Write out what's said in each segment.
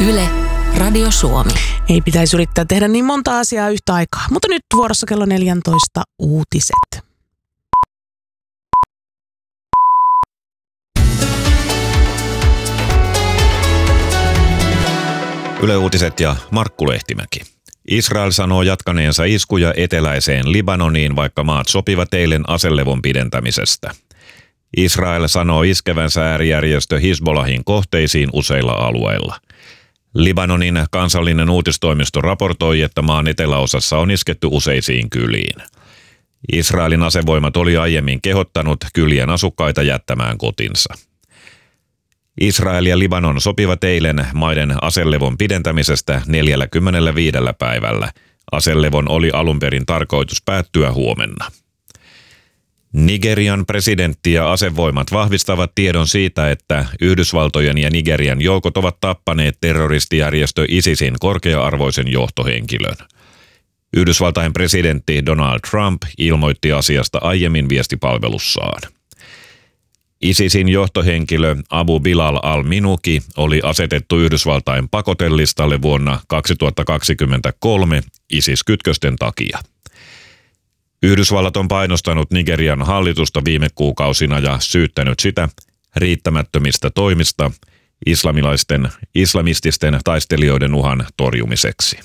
Yle, Radio Suomi. Ei pitäisi yrittää tehdä niin monta asiaa yhtä aikaa, mutta nyt vuorossa kello 14 uutiset. Yle Uutiset ja Markku Lehtimäki. Israel sanoo jatkaneensa iskuja eteläiseen Libanoniin, vaikka maat sopivat eilen aselevon pidentämisestä. Israel sanoo iskevänsä äärijärjestö Hizbollahin kohteisiin useilla alueilla. Libanonin kansallinen uutistoimisto raportoi, että maan eteläosassa on isketty useisiin kyliin. Israelin asevoimat oli aiemmin kehottanut kylien asukkaita jättämään kotinsa. Israel ja Libanon sopivat eilen maiden aselevon pidentämisestä 45 päivällä. Aselevon oli alun perin tarkoitus päättyä huomenna. Nigerian presidentti ja asevoimat vahvistavat tiedon siitä, että Yhdysvaltojen ja Nigerian joukot ovat tappaneet terroristijärjestö ISISin korkea-arvoisen johtohenkilön. Yhdysvaltain presidentti Donald Trump ilmoitti asiasta aiemmin viestipalvelussaan. ISISin johtohenkilö Abu Bilal al-Minuki oli asetettu Yhdysvaltain pakotelistalle vuonna 2023 ISIS-kytkösten takia. Yhdysvallat on painostanut Nigerian hallitusta viime kuukausina ja syyttänyt sitä riittämättömistä toimista islamististen taistelijoiden uhan torjumiseksi.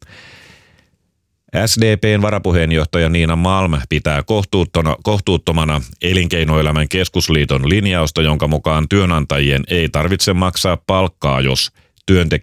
SDP:n varapuheenjohtaja Niina Malm pitää kohtuuttomana Elinkeinoelämän keskusliiton linjausta, jonka mukaan työnantajien ei tarvitse maksaa palkkaa, jos työntekijä